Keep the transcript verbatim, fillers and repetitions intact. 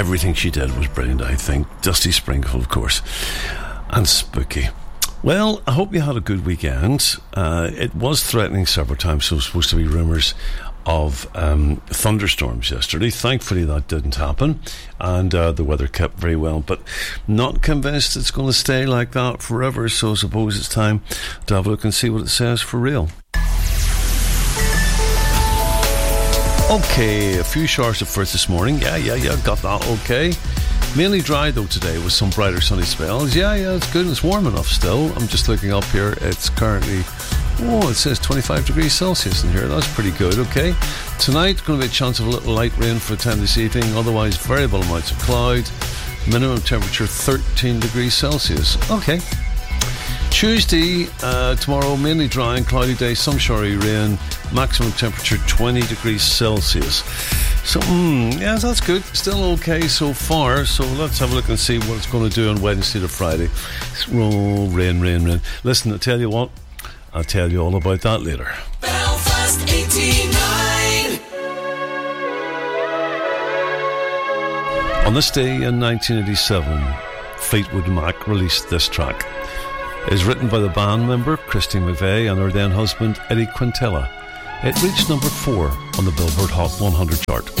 everything she did was brilliant, I think. Dusty Springfield, of course, and spooky. Well, I hope you had a good weekend. Uh, it was threatening several times, so it was supposed to be rumours of um, thunderstorms yesterday. Thankfully that didn't happen, and uh, the weather kept very well, but not convinced it's going to stay like that forever, so I suppose it's time to have a look and see what it says for real. Okay, a few showers at first this morning. Yeah, yeah, yeah, got that okay. Mainly dry though today with some brighter sunny spells. Yeah, yeah, it's good. It's warm enough still. I'm just looking up here. It's currently, oh, it says twenty-five degrees Celsius in here. That's pretty good, okay. Tonight, going to be a chance of a little light rain for a time this evening. Otherwise, variable amounts of cloud. Minimum temperature thirteen degrees Celsius. Okay. Tuesday, uh, tomorrow, mainly dry and cloudy day, some showery rain, maximum temperature twenty degrees Celsius. So, mm, yeah, that's good. Still okay so far. So let's have a look and see what it's going to do on Wednesday to Friday. Oh, rain, rain, rain. Listen, I'll tell you what, I'll tell you all about that later. Belfast eighty-nine. On this day in nineteen eighty-seven, Fleetwood Mac released this track. It is written by the band member Christine McVie and her then husband Eddie Quintella. It reached number four on the Billboard Hot one hundred chart.